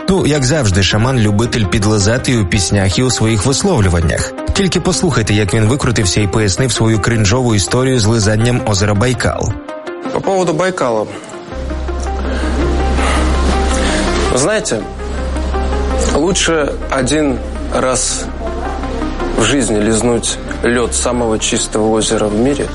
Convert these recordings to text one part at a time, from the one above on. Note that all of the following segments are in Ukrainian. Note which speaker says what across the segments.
Speaker 1: Ну, як завжди, шаман – любитель підлизати і у піснях, і у своїх висловлюваннях. Тільки послухайте, як він викрутився і пояснив свою кринжову історію з лизанням озера Байкал.
Speaker 2: По поводу Байкала. Вы знаете, лучше один раз в жизни лизнуть лед самого чистого озера в мире,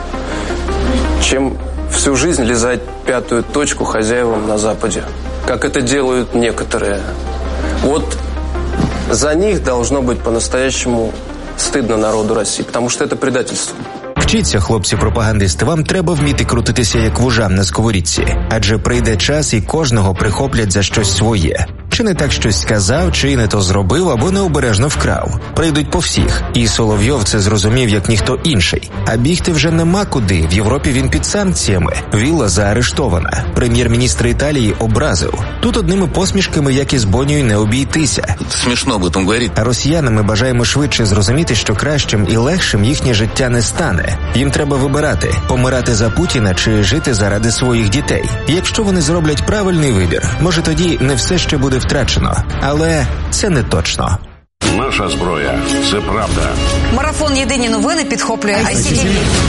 Speaker 2: чем всю жизнь лизать пятую точку хозяевам на Западе, как это делают некоторые. Вот за них должно быть по-настоящему стыдно народу России, потому что это предательство.
Speaker 1: Вчіться, хлопці-пропагандисти, вам треба вміти крутитися як вужам на сковорідці, адже прийде час і кожного прихоплять за щось своє. Чи не так щось сказав, чи не то зробив, або необережно вкрав. Прийдуть по всіх. І Соловйов це зрозумів, як ніхто інший. А бігти вже нема куди. В Європі він під санкціями. Вілла заарештована. Прем'єр-міністр Італії образив. Тут одними посмішками, як і з Боннею, не обійтися.
Speaker 3: Смішно об этом говорити.
Speaker 1: А росіянам ми бажаємо швидше зрозуміти, що кращим і легшим їхнє життя не стане. Їм треба вибирати – помирати за Путіна чи жити заради своїх дітей. І якщо вони зроблять правильний вибір, може тоді не все ще буде втрачено. Але це не точно.
Speaker 4: Наша зброя – це правда.
Speaker 5: Марафон «Єдині новини» підхоплює ICTV.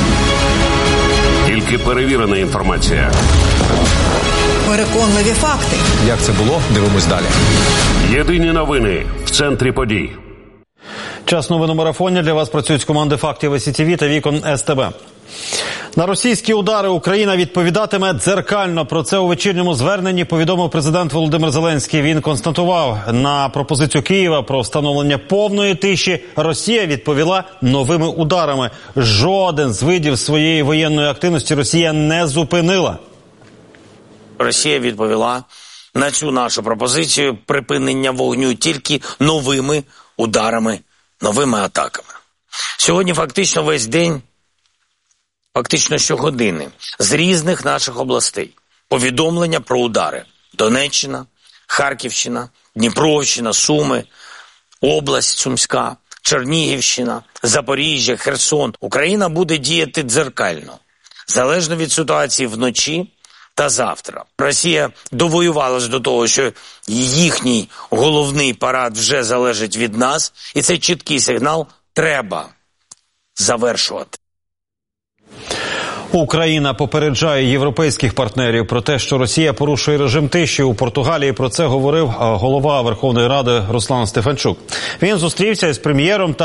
Speaker 4: Тільки перевірена інформація.
Speaker 5: Переконливі факти.
Speaker 6: Як це було? Дивимось далі.
Speaker 4: Єдині новини в центрі подій.
Speaker 7: Час новин у марафоні. Для вас працюють команди фактів ICTV та Вікон СТБ. На російські удари Україна відповідатиме дзеркально. Про це у вечірньому зверненні повідомив президент Володимир Зеленський. Він констатував, на пропозицію Києва про встановлення повної тиші Росія відповіла новими ударами. Жоден з видів своєї воєнної активності Росія не зупинила.
Speaker 8: Росія відповіла на цю нашу пропозицію припинення вогню тільки новими ударами, новими атаками. Сьогодні фактично весь день, фактично щогодини, з різних наших областей повідомлення про удари. Донеччина, Харківщина, Дніпровщина, Суми, область Сумська, Чернігівщина, Запоріжжя, Херсон. Україна буде діяти дзеркально, залежно від ситуації вночі та завтра. Росія довоювалась до того, що їхній головний парад вже залежить від нас, і цей чіткий сигнал треба завершувати.
Speaker 7: Україна попереджає європейських партнерів про те, що Росія порушує режим тиші. У Португалії про це говорив голова Верховної Ради Руслан Стефанчук. Він зустрівся із прем'єром та